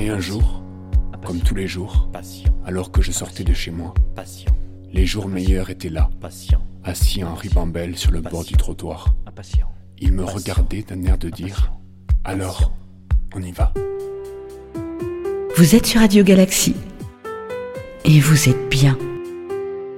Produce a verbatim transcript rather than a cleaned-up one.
Et un jour, comme tous les jours, alors que je sortais de chez moi, les jours meilleurs étaient là, assis en ribambelle sur le bord du trottoir. Il me regardait d'un air de dire « Alors, on y va ?» Vous êtes sur Radio Galaxie et vous êtes bien.